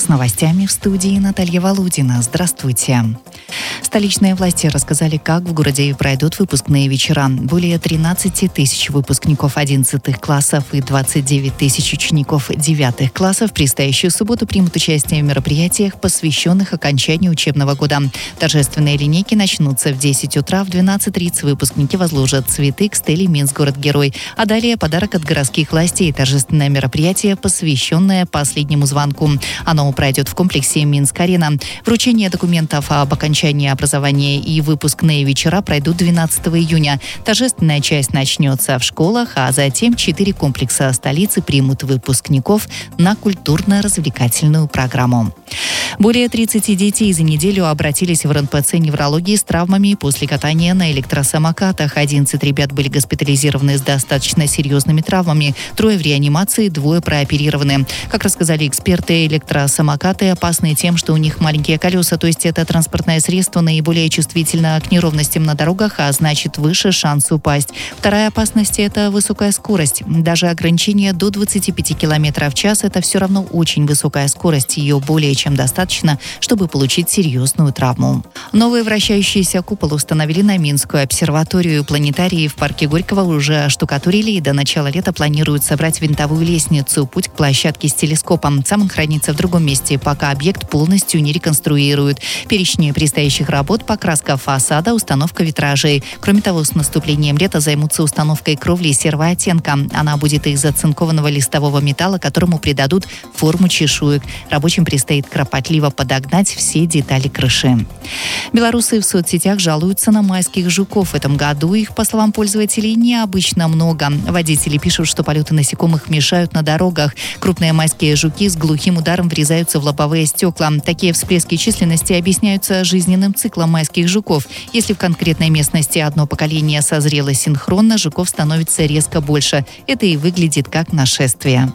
новостями в студии Наталья Володина. Здравствуйте. Столичные власти рассказали, как в городе пройдут выпускные вечера. Более 13 тысяч выпускников 11 классов и 29 тысяч учеников 9 классов в предстоящую субботу примут участие в мероприятиях, посвященных окончанию учебного года. Торжественные линейки начнутся в 10 утра. В 12:30 выпускники возложат цветы к стеле «Минск. Город-герой». А далее подарок от городских властей. Торжественное мероприятие, посвященное последнему звонку. Оно пройдет в комплексе «Минск-арена». Вручение документов об окончании образования и выпускные вечера пройдут 12 июня. Торжественная часть начнется в школах, а затем 4 комплекса столицы примут выпускников на культурно-развлекательную программу. Более 30 детей за неделю обратились в РНПЦ неврологии с травмами после катания на электросамокатах. 11 ребят были госпитализированы с достаточно серьезными травмами. 3 в реанимации, 2 прооперированы. Как рассказали эксперты, электросамокаты опасны тем, что у них маленькие колеса, то есть это транспортное средство наиболее чувствительно к неровностям на дорогах, а значит выше шанс упасть. Вторая опасность – это высокая скорость. Даже ограничение до 25 км в час – это все равно очень высокая скорость. Ее более чем достаточно, чтобы получить серьезную травму. Новый вращающийся купол установили на Минскую обсерваторию. Планетарии в парке Горького уже оштукатурили и до начала лета планируют собрать винтовую лестницу. Путь к площадке с телескопом. Сам он хранится в другом месте, пока объект полностью не реконструируют. Перечни предстоящих работ: покраска фасада, установка витражей. Кроме того, с наступлением лета займутся установкой кровли серого оттенка. Она будет из оцинкованного листового металла, которому придадут форму чешуек. Рабочим предстоит кропотливо подогнать все детали крыши. Белорусы в соцсетях жалуются на майских жуков. В этом году их, по словам пользователей, необычно много. Водители пишут, что полеты насекомых мешают на дорогах. Крупные майские жуки с глухим ударом врезаются в лобовые стекла. Такие всплески численности объясняются жизненным циклом майских жуков. Если в конкретной местности одно поколение созрело синхронно, жуков становится резко больше. Это и выглядит как нашествие.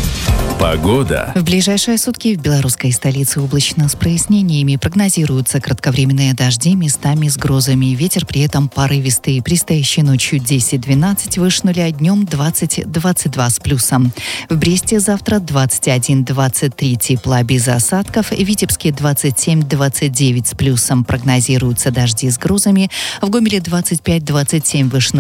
Погода. В ближайшие сутки в белорусской столице облачно с прояснениями. Прогнозируются кратковременные дожди, местами с грозами. Ветер при этом порывистый. Предстоящей ночью 10-12, выше нуля, днем 20-22 с плюсом. В Бресте завтра 21-23 тепла без осадков. В Витебске 27-29 с плюсом. Прогнозируются дожди с грозами. В Гомеле 25-27 выше нуля.